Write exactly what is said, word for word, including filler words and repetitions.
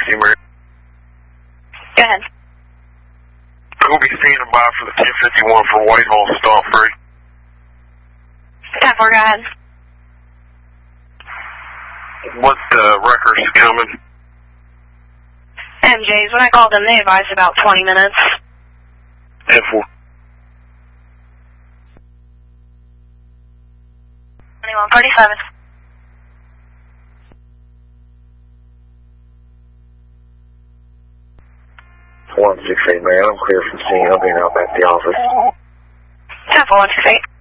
sixty, Mary. Go ahead. Who'll be standing by for the ten fifty-one for Whitehall stop free? ten four, go ahead. What uh, records coming? M J's. When I called them, they advised about twenty minutes. ten four. twenty-one forty-seven. one six eight, man. I'm clear from scene. I'll be out back at the office. ten four, one six eight.